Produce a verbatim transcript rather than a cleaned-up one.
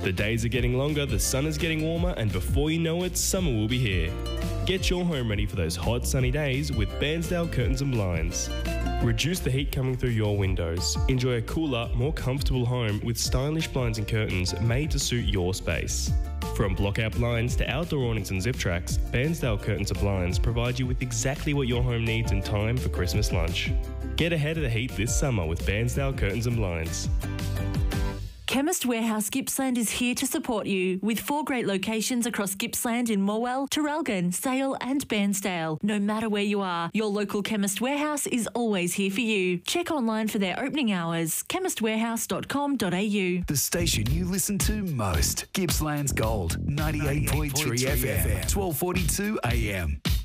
The days are getting longer, the sun is getting warmer, and before you know it, summer will be here. Get your home ready for those hot, sunny days with Bairnsdale Curtains and Blinds. Reduce the heat coming through your windows. Enjoy a cooler, more comfortable home with stylish blinds and curtains made to suit your space. From block-out blinds to outdoor awnings and zip tracks, Bairnsdale Curtains and Blinds provide you with exactly what your home needs in time for Christmas lunch. Get ahead of the heat this summer with Bairnsdale Curtains and Blinds. Chemist Warehouse Gippsland is here to support you with four great locations across Gippsland in Morwell, Traralgon, Sale and Bairnsdale. No matter where you are, your local Chemist Warehouse is always here for you. Check online for their opening hours, chemist warehouse dot com dot a u. The station you listen to most, Gippsland's Gold, ninety-eight point three F M, twelve forty-two A M.